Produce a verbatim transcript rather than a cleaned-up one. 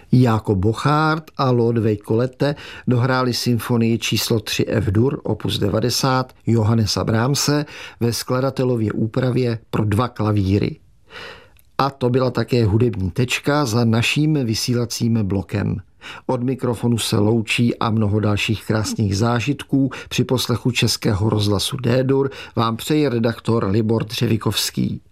Jákob Bochart a Lodewijk Colette dohráli symfonii číslo tři F-dur opus devadesát Johannesa Brahmse ve skladatelově úpravě pro dva klavíry. A to byla také hudební tečka za naším vysílacím blokem. Od mikrofonu se loučí a mnoho dalších krásných zážitků při poslechu Českého rozhlasu D-dur vám přeje redaktor Libor Dřevikovský.